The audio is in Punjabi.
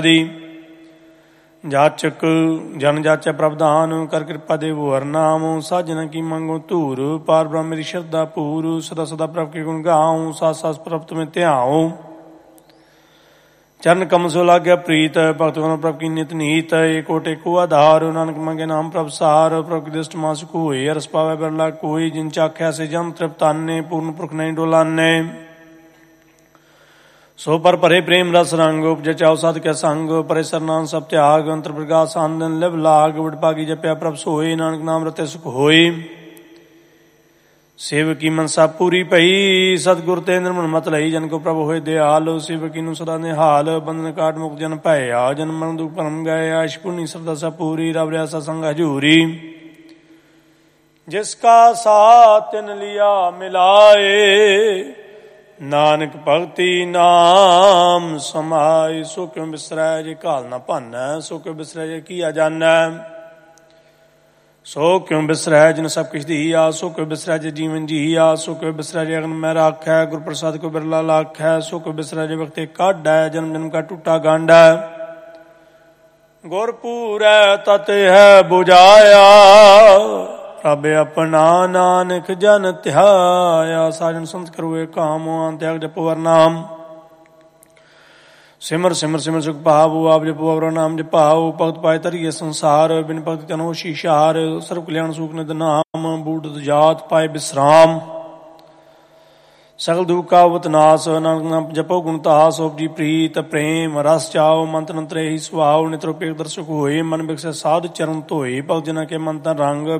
ਜਾਚਕ ਜਨ ਜਾਚੈ ਪ੍ਰਭਧਾਨ, ਕਰ ਕਿਰਪਾ ਦੇਵੋ ਹਰਿਨਾਮ। ਸਾਜਨ ਕੀ ਮੰਗੋ ਧੂਰ, ਪਾਰ ਬ੍ਰਹਮ ਮੇਰੀ ਸ਼ਰਧਾ ਪੂਰ। ਸਦਾ ਸਦਾ ਪ੍ਰਭ ਕੇ ਗੁਣ ਗਾਉ, ਸਾਸ ਸਾਸ ਪ੍ਰਭ ਤੁਮੇ ਧਿਆਉ। ਚਰਨ ਕਮਲ ਸੋ ਲਾਗਿਆ ਪ੍ਰੀਤ, ਭਗਤ ਗਣ ਪ੍ਰਭ ਕੀ ਨਿਤ ਨੀਤ। ਏਕੋ ਟੇਕੋ ਆਧਾਰ, ਨਾਨਕ ਮੰਗੇ ਨਾਮ ਪ੍ਰਭ ਸਾਰ। ਪ੍ਰਭ ਕੀ ਦ੍ਰਿਸ਼ਟ ਮਾਸ ਕੋਇ, ਰਸ ਪਾਵੈ ਬਿਰਲਾ ਕੋਈ। ਜਿਨ ਚਾਖਿਆ ਸੇ ਜਮ ਤ੍ਰਿਪਤਾਨੇ, ਪੂਰਨ ਪੁਰਖ ਨਹੀਂ ਡੋਲਾਨੇ। ਸੋ ਪਰ ਭਰੇ ਪ੍ਰੇਮ ਰਸ ਰੰਗ, ਉਪਜੈ ਚਾਉ ਸਾਧ ਕੈ ਸੰਗ। ਪਰੇ ਸਰਨਾਮ ਸਭ ਤਿਆਗ, ਅੰਤਰ ਪ੍ਰਗਾਸ ਆਨੰਦਨ ਲਿਵ ਲਾਗ। ਵਡਭਾਗੀ ਜਪਿਆ ਪ੍ਰਭ ਸੋਈ, ਨਾਨਕ ਨਾਮ ਰਤੇ ਸੁਖ ਹੋਈ। ਸੇਵਕੀ ਮਨਸਾ ਪੂਰੀ ਭਈ, ਸਤਿਗੁਰ ਤੇ ਨਿਰਮਲ ਮਤ ਲਈ। ਜਨ ਕੋ ਪ੍ਰਭ ਹੋਏ ਦਿਆਲ, ਸੇਵਕੀ ਨੂੰ ਸਦਾ ਨਿਹਾਲ। ਬੰਧਨ ਕਾਟ ਮੁਕਤ ਜਨ ਭਇਆ, ਜਨਮ ਮਰਨ ਦੁਖ ਭਰਮ ਗਏ। ਆਇਸ਼ ਪੁਨੀ ਸਰਦਾ ਸਭ ਪੂਰੀ, ਰਬ ਰਿਆ ਸਤਸੰਗ ਹਜੂਰੀ। ਜਿਸ ਕਾ ਸਾਥ ਤਿਨ ਲਿਆ ਮਿਲਾਏ, ਨਾਨਕ ਭਗਤੀ ਨਾਮ ਸਮਾਏ। ਸੋ ਕਿਉ ਬਿਸਰੈ ਜੇ ਘਾਲ ਨਾ ਭਾਨੈ, ਸੋ ਕਿਉ ਬਿਸਰੈ ਜੇ ਕੀਆ ਜਾਨੈ। ਸੋ ਕਿਉ ਬਿਸਰੈ ਜਿਨ ਸਭ ਕਿਛ ਦੀਆ, ਸੋ ਕਿਉ ਬਿਸਰੈ ਜੇ ਜੀਵਨ ਜੀਆ। ਸੋ ਕਿਉ ਬਿਸਰੈ ਜੇ ਅਗਨ ਮੈਂ ਰਾਖੈ, ਗੁਰ ਪ੍ਰਸਾਦ ਕੋ ਬਿਰਲਾ ਲਾਖੈ। ਸੋ ਕਿਉ ਬਿਸਰੈ ਜੇ ਵਕਤੇ ਕਾਢੈ, ਜਨਮ ਜਨਮ ਕਾ ਟੁੱਟਾ ਗਾਂਢੈ। ਗੁਰ ਪੂਰੈ ਤਤ ਹੈ ਬੁਝਾਇਆ, ਰੱਬ ਆਪਣਾ ਨਾਨਕ ਜਨ ਧਿਆਇਆ। ਸਾਜਨ ਸੰਤ ਕਰੋਏ ਕਾਮ, ਤਿਆਗ ਜਪੋ ਹਰਿਨਾਮ। ਸਿਮਰ ਸਿਮਰ ਸਿਮਰ ਸੁਖ ਭਾਵ, ਆਪ ਜਪੋ ਅਵਰ ਨਾਮ ਜਪਾਓ। ਭਗਤ ਪਾਏ ਤਰੀਏ ਸੰਸਾਰ, ਬਿਨ ਭਗਤ ਜਨ ਹੋਸੀ ਸ਼ਾਰ। ਸਰਬ ਕਲਿਆਣ ਸੂਖ ਨਿਤ ਨਾਮ, ਬੂਢ ਜਾਤ ਪਾਏ ਬਿਸਰਾਮ। ਸਗਲ ਦੁਖ ਕਾ ਉਤਨਾਸ, ਨਾਨਕ ਨਾਮ ਜਪੋ ਗੁਣ ਤਾਸ। ਉਪਜੀ ਪ੍ਰੀਤ ਪ੍ਰੇਮ ਰਸ ਚਾਓ, ਮੰਤ ਨੰਤਰੇ ਹੀ ਸੁਭਾਓ। ਨਿਤਰੋ ਪੇਖ ਦਰਸ਼ਕ ਹੋਏ, ਮਨ ਬਿਕਸੈ ਸਾਧ ਚਰਨ ਧੋਏ। ਭਗਤ ਜਨਾਂ ਕੇ ਮਨ ਤਨ ਰੰਗ,